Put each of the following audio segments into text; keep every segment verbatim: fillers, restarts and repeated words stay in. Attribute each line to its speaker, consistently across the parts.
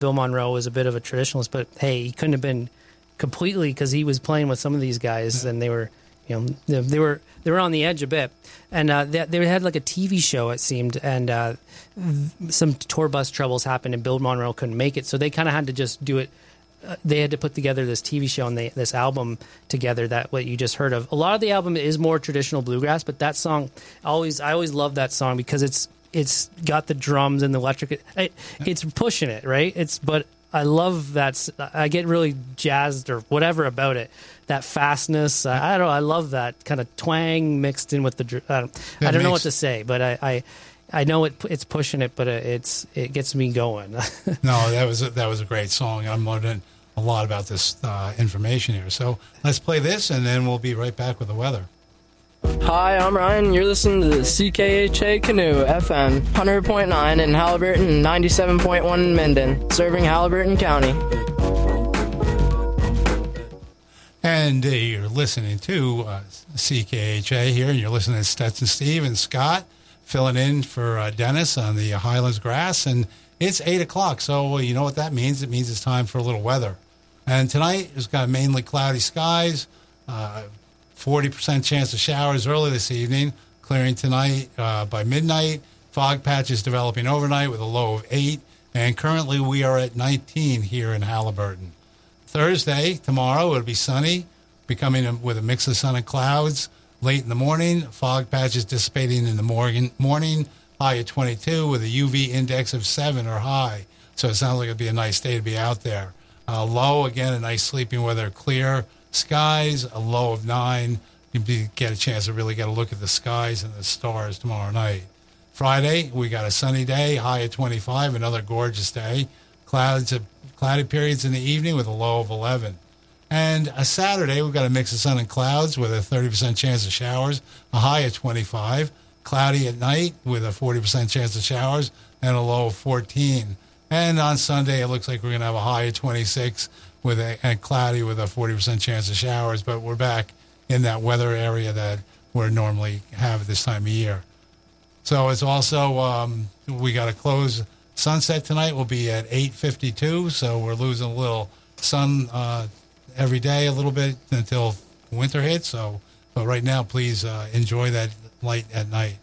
Speaker 1: Bill Monroe was a bit of a traditionalist, but hey, he couldn't have been completely, because he was playing with some of these guys, yeah. and they were, you know, they, they were they were on the edge a bit, and uh, they, they had like a T V show, it seemed, and uh, some tour bus troubles happened, and Bill Monroe couldn't make it, so they kind of had to just do it. Uh, they had to put together this T V show and they, this album together, that what you just heard of. A lot of the album is more traditional bluegrass, but that song, always I always love that song because it's it's got the drums and the electric. It, it's pushing it, right? It's but. I love that. I get really jazzed or whatever about it. That fastness. I, I don't know. I love that kind of twang mixed in with the. I don't, I don't know what to say, but I, I, I know it. It's pushing it, but it's it gets me going.
Speaker 2: No, that was a, that was a great song. I'm learning a lot about this uh, information here. So let's play this, and then we'll be right back with the weather.
Speaker 3: Hi, I'm Ryan. You're listening to the C K H A Canoe F M, one hundred point nine in Halliburton and ninety-seven point one in Minden, serving Halliburton County.
Speaker 2: And uh, you're listening to uh, C K H A here, and you're listening to Stetson Steve and Scott filling in for uh, Dennis on the Highlands Grass, and it's eight o'clock, so well, you know what that means. It means it's time for a little weather. And tonight, it's got mainly cloudy skies, uh, forty percent chance of showers early this evening, clearing tonight uh, by midnight. Fog patches developing overnight with a low of eight. And currently we are at nineteen here in Halliburton. Thursday, tomorrow, it'll be sunny, becoming a, with a mix of sun and clouds. Late in the morning, fog patches dissipating in the morning, morning high at twenty-two with a U V index of seven or high. So it sounds like it'll be a nice day to be out there. Uh, low, again, a nice sleeping weather, clear skies, a low of nine. You get a chance to really get a look at the skies and the stars tomorrow night. Friday, we got a sunny day, high at twenty-five, another gorgeous day. Clouds, cloudy periods in the evening with a low of eleven. And a Saturday, we've got a mix of sun and clouds with a thirty percent chance of showers, a high of twenty-five. Cloudy at night with a forty percent chance of showers and a low of fourteen. And on Sunday, it looks like we're going to have a high of twenty-six with a, and cloudy with a forty percent chance of showers, but we're back in that weather area that we normally have at this time of year. So it's also, um, we got to close sunset tonight. Will be at eight fifty-two, so we're losing a little sun uh, every day a little bit until winter hits. So, but right now, please uh, enjoy that light at night.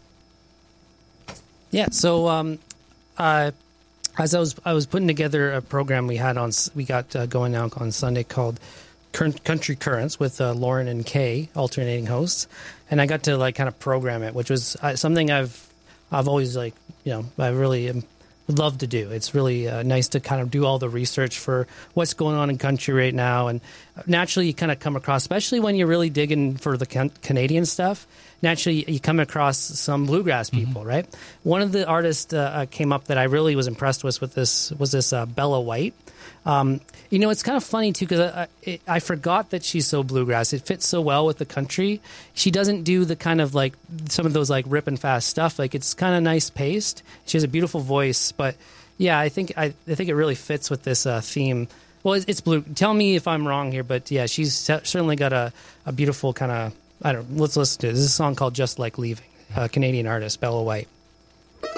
Speaker 1: Yeah, so um, uh, as I was I was putting together a program we had on we got uh, going out on Sunday called Country Currents with uh, Lauren and Kay alternating hosts, and I got to like kind of program it, which was uh, something I've I've always like you know I really am, love to do. It's really uh, nice to kind of do all the research for what's going on in country right now, and naturally you kind of come across, especially when you're really digging for the can- Canadian stuff. Naturally, you come across some bluegrass people, mm-hmm. right? One of the artists uh, came up that I really was impressed with with this was this uh, Bella White. Um, you know, it's kind of funny too because I, I, I forgot that she's so bluegrass. It fits so well with the country. She doesn't do the kind of like some of those like rip and fast stuff. Like it's kind of nice paced. She has a beautiful voice, but yeah, I think I, I think it really fits with this uh, theme. Well, it's, it's blue. Tell me if I'm wrong here, but yeah, she's certainly got a, a beautiful kind of. I don't. Let's listen to it. This is a song called "Just Like Leaving." Uh, Canadian artist Bella White.